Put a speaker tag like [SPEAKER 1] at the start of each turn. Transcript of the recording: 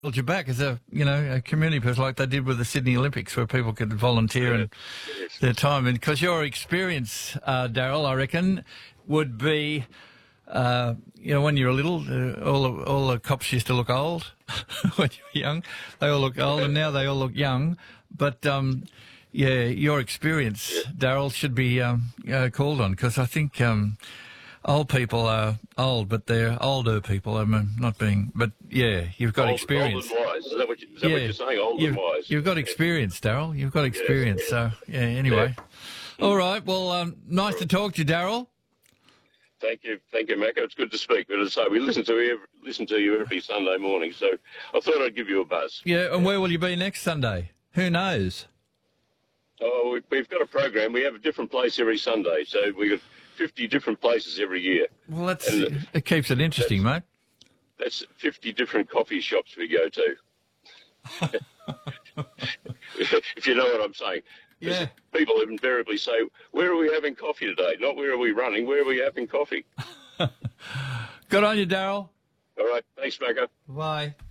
[SPEAKER 1] Held you back as a community person like they did with the Sydney Olympics, where people could volunteer and
[SPEAKER 2] Yes.
[SPEAKER 1] their time. And because your experience, Daryl, I reckon, would be, when you were little, all the cops used to look old when you were young. They all look old, and now they all look young. But your experience, Daryl, should be called on, because I think. Old people are old, but they're older people. I mean, not being, but you've got experience.
[SPEAKER 2] Old and wise. Is that what you're saying? Old and wise.
[SPEAKER 1] You've got experience, Daryl. You've got experience. So anyway, all right. Well, nice to talk to you, Daryl.
[SPEAKER 2] Thank you, Macca. It's good to speak. But as I say, we listen to you every Sunday morning, so I thought I'd give you a buzz.
[SPEAKER 1] Yeah, and where will you be next Sunday? Who knows?
[SPEAKER 2] Oh, we've got a program. We have a different place every Sunday, so we've got 50 different places every year.
[SPEAKER 1] Well, it keeps it interesting, mate.
[SPEAKER 2] That's 50 different coffee shops we go to. If you know what I'm saying.
[SPEAKER 1] Yeah.
[SPEAKER 2] People invariably say, where are we having coffee today? Not where are we running, where are we having coffee?
[SPEAKER 1] Good on you, Daryl.
[SPEAKER 2] All right. Thanks, Macca.
[SPEAKER 1] Bye.